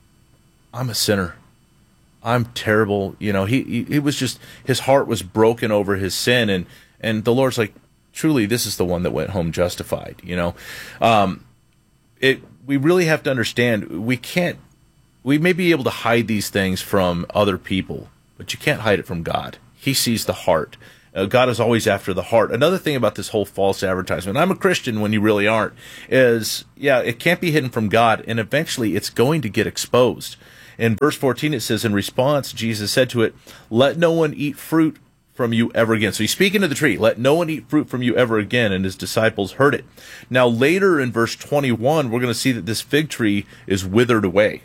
I'm a sinner. I'm terrible. You know, he, he, he was just, his heart was broken over his sin. And, and the Lord's like, truly, this is the one that went home justified, you know. Um, it we really have to understand, we can't, we may be able to hide these things from other people, but you can't hide it from God. He sees the heart. Uh, God is always after the heart. Another thing about this whole false advertisement, I'm a Christian when you really aren't, is, yeah, it can't be hidden from God, and eventually it's going to get exposed. In verse fourteen, it says, in response, Jesus said to it, let no one eat fruit from you ever again. So he's speaking to the tree. Let no one eat fruit from you ever again. And his disciples heard it. Now, later in verse twenty-one, we're going to see that this fig tree is withered away.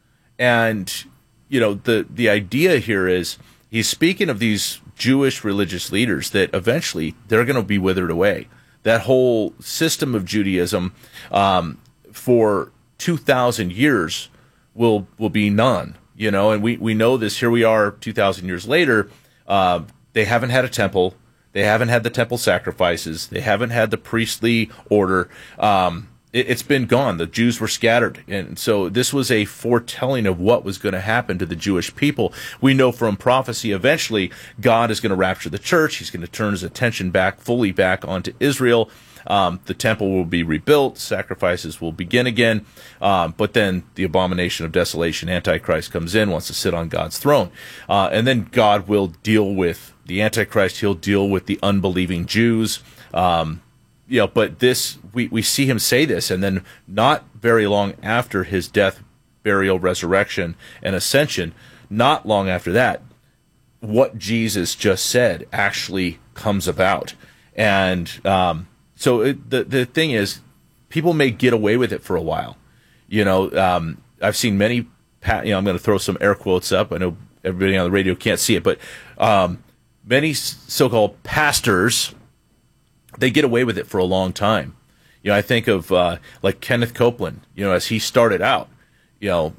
And, you know, the, the idea here is he's speaking of these Jewish religious leaders that eventually they're going to be withered away. That whole system of Judaism um, for two thousand years will will be none, you know, and we, we know this. Here we are two thousand years later. Uh, they haven't had a temple. They haven't had the temple sacrifices. They haven't had the priestly order. Um, it, it's been gone. The Jews were scattered. And so this was a foretelling of what was going to happen to the Jewish people. We know from prophecy, eventually, God is going to rapture the church. He's going to turn his attention back, fully back onto Israel. Um, the temple will be rebuilt, sacrifices will begin again, um, but then the abomination of desolation, Antichrist, comes in, wants to sit on God's throne. Uh, and then God will deal with the Antichrist, he'll deal with the unbelieving Jews. Um, you know, but this, we, we see him say this, and then not very long after his death, burial, resurrection, and ascension, not long after that, what Jesus just said actually comes about. And um So it, the the thing is, people may get away with it for a while. You know, um, I've seen many, pa- you know, I'm going to throw some air quotes up. I know everybody on the radio can't see it, but um, many so-called pastors, they get away with it for a long time. You know, I think of uh, like Kenneth Copeland, you know, as he started out, you know,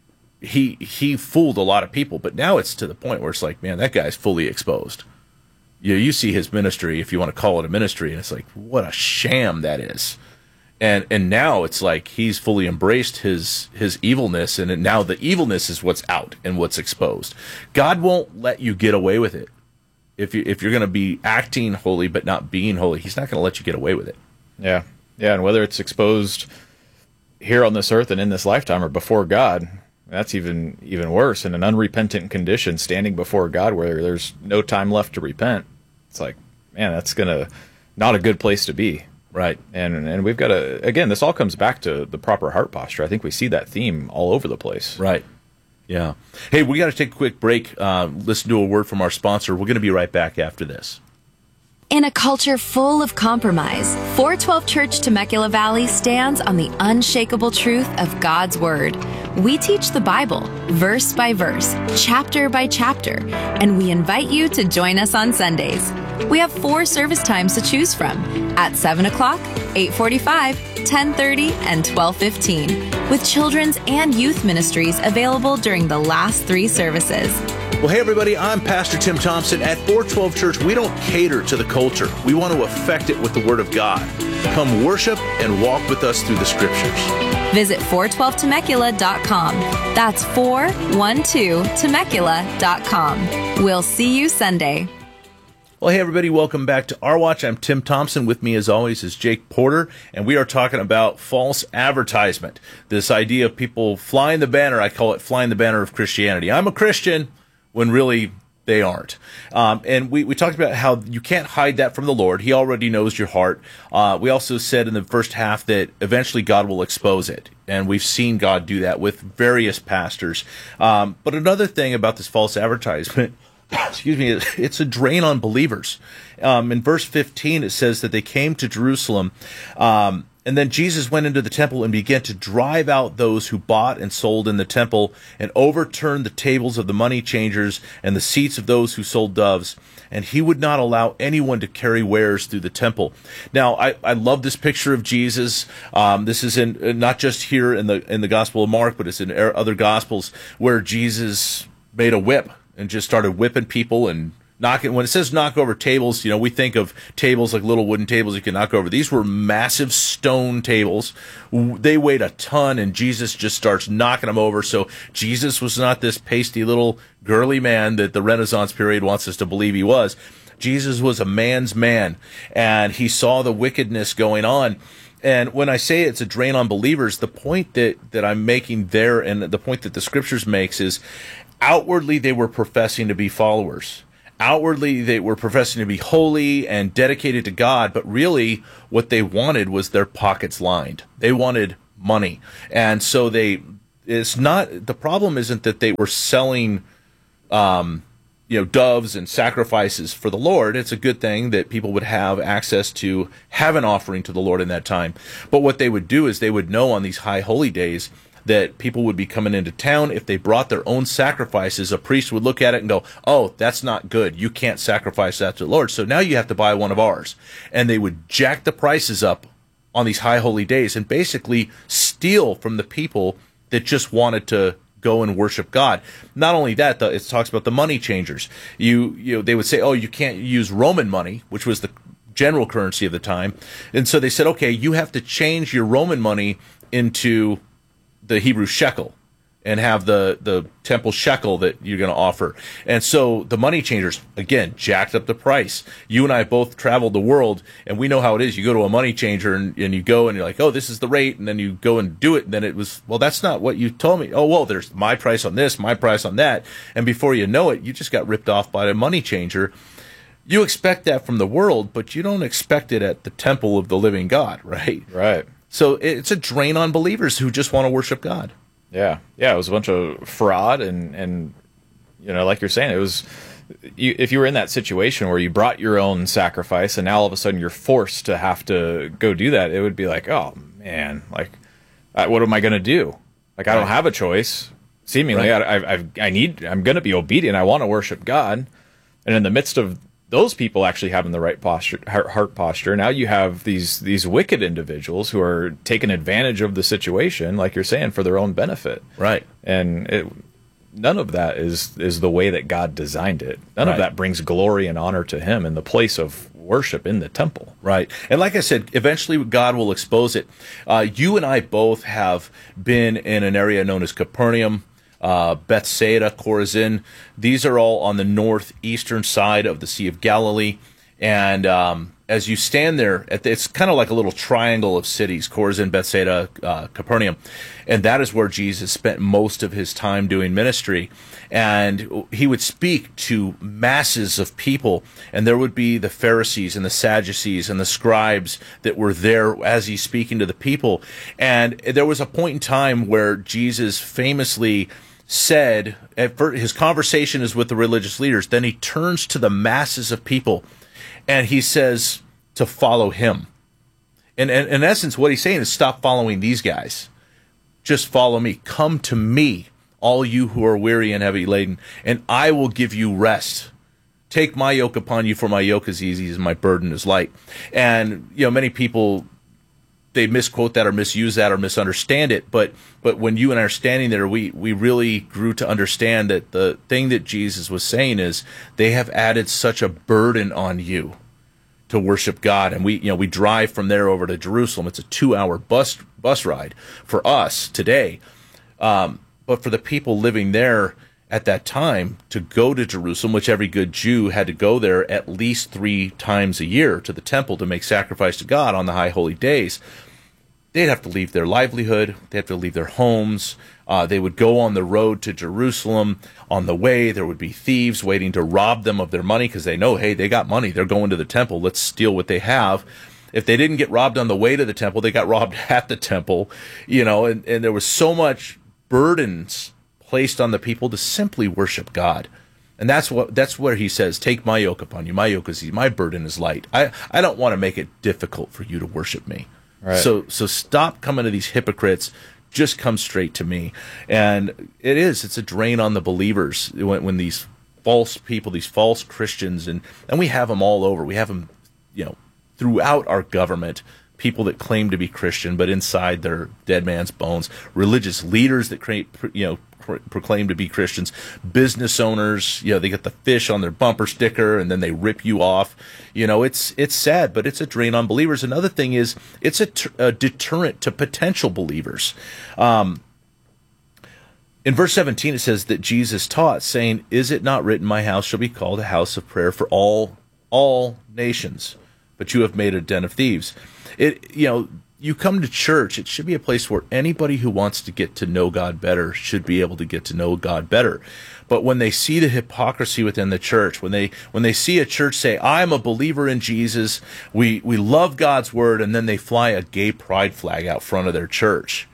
he he fooled a lot of people, but now it's to the point where it's like, man, that guy's fully exposed. You know, you see his ministry, if you want to call it a ministry, and it's like, what a sham that is. And and now it's like he's fully embraced his his evilness, and now the evilness is what's out and what's exposed. God won't let you get away with it. If you if you're going to be acting holy but not being holy, he's not going to let you get away with it. Yeah, yeah, and whether it's exposed here on this earth and in this lifetime or before God, that's even even worse. In an unrepentant condition, standing before God where there's no time left to repent, it's like, man, that's gonna not a good place to be. Right. And and we've got to, again, this all comes back to the proper heart posture. I think we see that theme all over the place. Right. Yeah. Hey, we got to take a quick break, uh, listen to a word from our sponsor. We're going to be right back after this. In a culture full of compromise, four twelve Church Temecula Valley stands on the unshakable truth of God's Word. We teach the Bible, verse by verse, chapter by chapter, and we invite you to join us on Sundays. We have four service times to choose from, at seven o'clock, eight forty-five, ten thirty, and twelve fifteen, with children's and youth ministries available during the last three services. Well, hey, everybody, I'm Pastor Tim Thompson. At four twelve Church, we don't cater to the culture. We want to affect it with the Word of God. Come worship and walk with us through the Scriptures. Visit four twelve temecula dot com. That's four twelve temecula dot com. We'll see you Sunday. Well, hey, everybody, welcome back to Our Watch. I'm Tim Thompson. With me, as always, is Jake Porter, and we are talking about false advertisement. This idea of people flying the banner, I call it flying the banner of Christianity. I'm a Christian, when really they aren't. Um, and we, we talked about how you can't hide that from the Lord. He already knows your heart. Uh, we also said in the first half that eventually God will expose it. And we've seen God do that with various pastors. Um, but another thing about this false advertisement, excuse me, it's a drain on believers. Um, in verse fifteen, it says that they came to Jerusalem, um, and then Jesus went into the temple and began to drive out those who bought and sold in the temple, and overturned the tables of the money changers and the seats of those who sold doves. And he would not allow anyone to carry wares through the temple. Now, I, I love this picture of Jesus. Um, this is in not just here in the in the Gospel of Mark, but it's in other Gospels where Jesus made a whip and just started whipping people and knocking. When it says knock over tables, you know, we think of tables like little wooden tables you can knock over. These were massive stone tables. They weighed a ton, and Jesus just starts knocking them over. So Jesus was not this pasty little girly man that the Renaissance period wants us to believe he was. Jesus was a man's man, and he saw the wickedness going on. And when I say it's a drain on believers, the point that, that I'm making there, and the point that the scriptures makes, is outwardly they were professing to be followers. Outwardly they were professing to be holy and dedicated to God, but really what they wanted was their pockets lined. They wanted money. And so they, it's not, the problem isn't that they were selling, um, you know, doves and sacrifices for the Lord. It's a good thing that people would have access to have an offering to the Lord in that time. But what they would do is they would know on these high holy days that people would be coming into town. If they brought their own sacrifices, a priest would look at it and go, oh, that's not good. You can't sacrifice that to the Lord. So now you have to buy one of ours. And they would jack the prices up on these high holy days and basically steal from the people that just wanted to go and worship God. Not only that, the, it talks about the money changers. You, you know, they would say, oh, you can't use Roman money, which was the general currency of the time. And so they said, okay, you have to change your Roman money into the Hebrew shekel and have the, the temple shekel that you're going to offer. And so the money changers, again, jacked up the price. You and I both traveled the world, and we know how it is. You go to a money changer, and, and you go, and you're like, oh, this is the rate, and then you go and do it, and then it was, well, that's not what you told me. Oh, well, there's my price on this, my price on that. And before you know it, you just got ripped off by a money changer. You expect that from the world, but you don't expect it at the temple of the living God, right? Right. So it's a drain on believers who just want to worship God. Yeah, yeah, it was a bunch of fraud, and, and you know, like you're saying, it was, you, if you were in that situation where you brought your own sacrifice, and now all of a sudden you're forced to have to go do that, it would be like, oh, man, like, uh, what am I going to do? Like, I don't have a choice, seemingly. Right. I, I, I need, I'm going to be obedient, I want to worship God, and in the midst of those people actually having the right posture, heart posture, now you have these these wicked individuals who are taking advantage of the situation, like you're saying, for their own benefit. Right. And it, none of that is is the way that God designed it. None Right. of that brings glory and honor to Him in the place of worship in the temple. Right. And like I said, eventually God will expose it. Uh, you and I both have been in an area known as Capernaum, Uh, Bethsaida, Chorazin. These are all on the northeastern side of the Sea of Galilee. And um, as you stand there, at the, it's kind of like a little triangle of cities, Chorazin, Bethsaida, uh, Capernaum. And that is where Jesus spent most of his time doing ministry. And he would speak to masses of people. And there would be the Pharisees and the Sadducees and the scribes that were there as he's speaking to the people. And there was a point in time where Jesus famously said, at first, his conversation is with the religious leaders, then he turns to the masses of people and he says to follow him. And, and in essence, what he's saying is stop following these guys. Just follow me. Come to me, all you who are weary and heavy laden, and I will give you rest. Take my yoke upon you, for my yoke is easy and my burden is light. And, you know, many people, they misquote that or misuse that or misunderstand it. But but when you and I are standing there, we, we really grew to understand that the thing that Jesus was saying is they have added such a burden on you to worship God. And we you know we drive from there over to Jerusalem. It's a two-hour bus bus ride for us today. Um, but for the people living there at that time, to go to Jerusalem, which every good Jew had to go there at least three times a year to the temple to make sacrifice to God on the high holy days, they'd have to leave their livelihood. They'd have to leave their homes. Uh, they would go on the road to Jerusalem. On the way, there would be thieves waiting to rob them of their money because they know, hey, they got money. They're going to the temple. Let's steal what they have. If they didn't get robbed on the way to the temple, they got robbed at the temple. You know, and, and there was so much burdens placed on the people to simply worship God. And that's what that's where he says, take my yoke upon you. My yoke is easy. My burden is light. I, I don't want to make it difficult for you to worship me. Right. So so stop coming to these hypocrites. Just come straight to me. And it is. It's a drain on the believers when, when these false people, these false Christians, and, and we have them all over. We have them, you know, throughout our government, people that claim to be Christian, but inside they're dead man's bones. Religious leaders that create, you know, pro- proclaim to be Christians. Business owners, you know, they get the fish on their bumper sticker and then they rip you off. You know, it's it's sad, but it's a drain on believers. Another thing is it's a, t- a deterrent to potential believers. Um, in verse seventeen, it says that Jesus taught, saying, "Is it not written, my house shall be called a house of prayer for all all nations, but you have made it a den of thieves." It, you know, you come to church, it should be a place where anybody who wants to get to know God better should be able to get to know God better. But when they see the hypocrisy within the church, when they when they see a church say, "I'm a believer in Jesus, we we love God's word," and then they fly a gay pride flag out front of their church,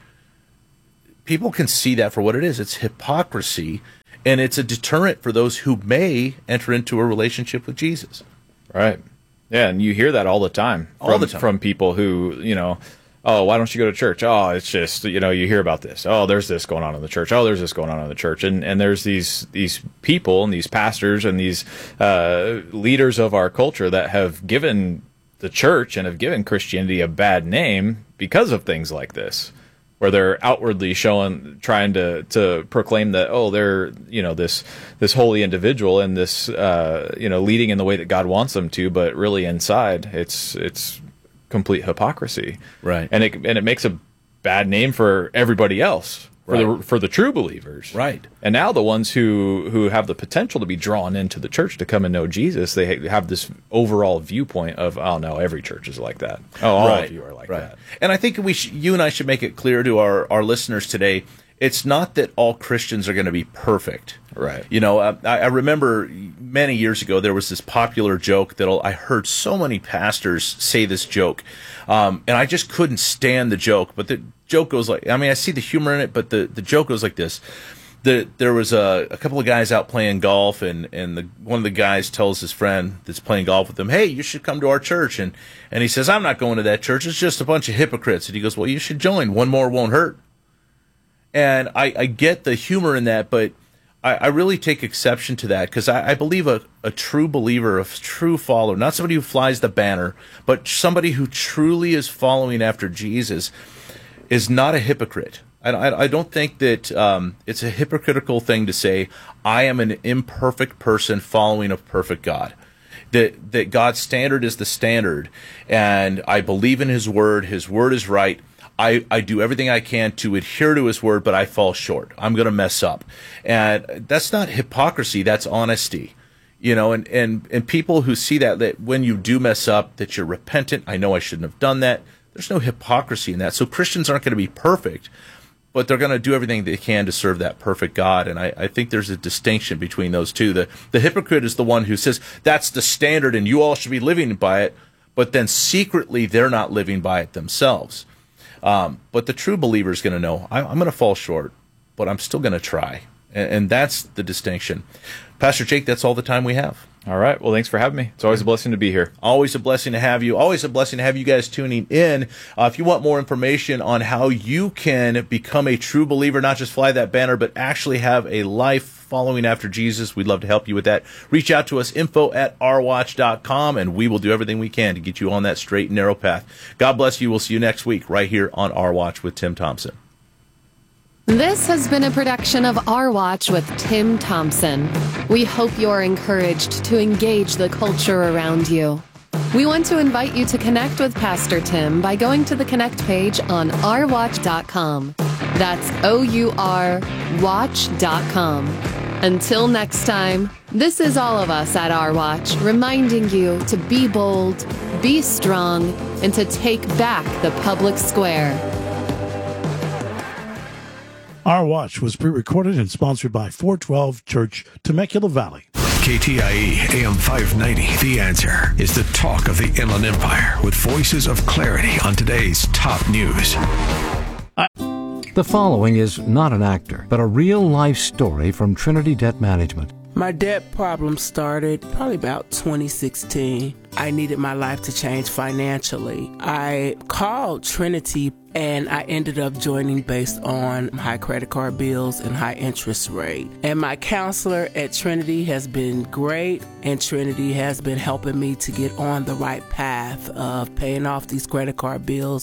people can see that for what it is. It's hypocrisy, and it's a deterrent for those who may enter into a relationship with Jesus. Right. Yeah, and you hear that all the time from, all the time. from people who, you know, oh, why don't you go to church? Oh, it's just, you know, you hear about this. Oh, there's this going on in the church. Oh, there's this going on in the church. And and there's these these people and these pastors and these uh, leaders of our culture that have given the church and have given Christianity a bad name because of things like this, where they're outwardly showing, trying to, to proclaim that, oh, they're, you know, this this holy individual and this, uh, you know, leading in the way that God wants them to, but really inside, it's it's complete hypocrisy, right? And it and it makes a bad name for everybody else, for Right. the for the true believers, right? And now the ones who who have the potential to be drawn into the church to come and know Jesus, they ha- have this overall viewpoint of, oh no, every church is like that. Oh, all right. of you are like right. that. And I think we, sh- you and I, should make it clear to our our listeners today. It's not that all Christians are going to be perfect. Right. You know, I, I remember many years ago there was this popular joke that I heard so many pastors say this joke, um, and I just couldn't stand the joke. But the joke goes like, I mean, I see the humor in it, but the, the joke goes like this. The, there was a, a couple of guys out playing golf, and, and the, one of the guys tells his friend that's playing golf with him, "Hey, you should come to our church." And, and he says, "I'm not going to that church. It's just a bunch of hypocrites." And he goes, "Well, you should join. One more won't hurt." And I, I get the humor in that, but I, I really take exception to that, because I, I believe a, a true believer, a true follower, not somebody who flies the banner, but somebody who truly is following after Jesus, is not a hypocrite. I, I, I don't think that um, it's a hypocritical thing to say, "I am an imperfect person following a perfect God." That that God's standard is the standard, and I believe in His word. His word is right. I, I do everything I can to adhere to His word, but I fall short. I'm going to mess up. And that's not hypocrisy. That's honesty. You know, and, and, and people who see that, that when you do mess up, that you're repentant. I know I shouldn't have done that. There's no hypocrisy in that. So Christians aren't going to be perfect, but they're going to do everything they can to serve that perfect God. And I, I think there's a distinction between those two. The, the hypocrite is the one who says, that's the standard and you all should be living by it, but then secretly they're not living by it themselves. Um, but the true believer is going to know, I, I'm going to fall short, but I'm still going to try. And, and that's the distinction. Pastor Jake, that's all the time we have. All right. Well, thanks for having me. It's always a blessing to be here. Always a blessing to have you. Always a blessing to have you guys tuning in. Uh, if you want more information on how you can become a true believer, not just fly that banner, but actually have a life following after Jesus, we'd love to help you with that. Reach out to us, info at r watch dot com, and we will do everything we can to get you on that straight and narrow path. God bless you. We'll see you next week right here on Our Watch with Tim Thompson. This has been a production of Our Watch with Tim Thompson. We hope you're encouraged to engage the culture around you. We want to invite you to connect with Pastor Tim by going to the Connect page on our watch dot com. That's O U R watch dot com. Until next time, this is all of us at Our Watch reminding you to be bold, be strong, and to take back the public square. Our Watch was pre-recorded and sponsored by four twelve Church, Temecula Valley. K T I E A M five ninety, The Answer, is the talk of the Inland Empire with voices of clarity on today's top news. The following is not an actor, but a real-life story from Trinity Debt Management. My debt problem started probably about twenty sixteen. I needed my life to change financially. I called Trinity and I ended up joining based on high credit card bills and high interest rate. And my counselor at Trinity has been great, and Trinity has been helping me to get on the right path of paying off these credit card bills,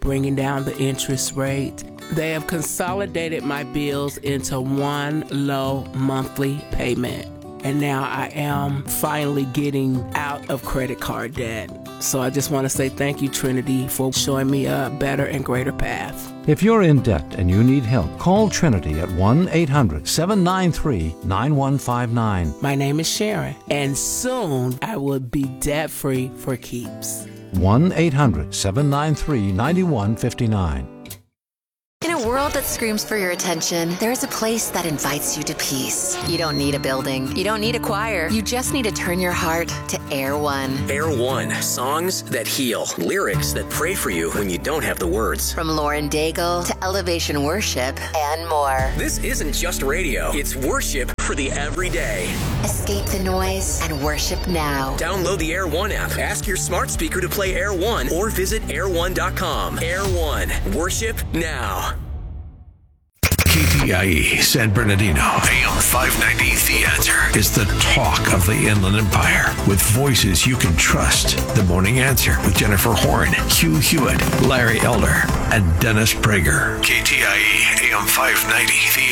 bringing down the interest rate. They have consolidated my bills into one low monthly payment. And now I am finally getting out of credit card debt. So I just want to say thank you, Trinity, for showing me a better and greater path. If you're in debt and you need help, call Trinity at one eight hundred seven nine three nine one five nine. My name is Sharon, and soon I will be debt-free for keeps. one eight hundred seven nine three nine one five nine. In a world that screams for your attention, there is a place that invites you to peace. You don't need a building. You don't need a choir. You just need to turn your heart to Air One. Air One, songs that heal, lyrics that pray for you when you don't have the words. From Lauren Daigle to Elevation Worship and more. This isn't just radio, it's worship for the everyday. Escape the noise and worship now. Download the Air One app, ask your smart speaker to play Air One, or visit air one dot com. Air One, worship now. K T I E San Bernardino, A M five ninety The Answer is the talk of the Inland Empire with voices you can trust. The Morning Answer with Jennifer Horn, Hugh Hewitt, Larry Elder, and Dennis Prager. K T I E A M five ninety The